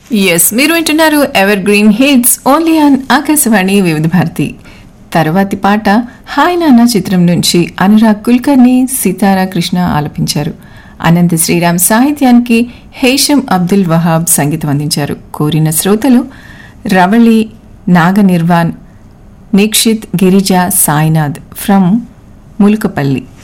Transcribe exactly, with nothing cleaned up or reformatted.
Yes, మీరు వింటున్నారు ever green hits only on Akashvani వివిధ భారతి. తర్వాతి పాట హాయ్ నాన్న చిత్రం నుంచి అనురాగ్ కుల్కర్ని సితారా కృష్ణ ఆలపించారు. అనంత శ్రీరామ్ సాహిత్యానికి హేషం అబ్దుల్ వహాబ్ సంగీతం అందించారు. కోరిన శ్రోతలు రవళి, నాగ నిర్వాణ్, నిక్షిత్, గిరిజ, సాయినాథ్ ఫ్రమ్ ములుకపల్లి.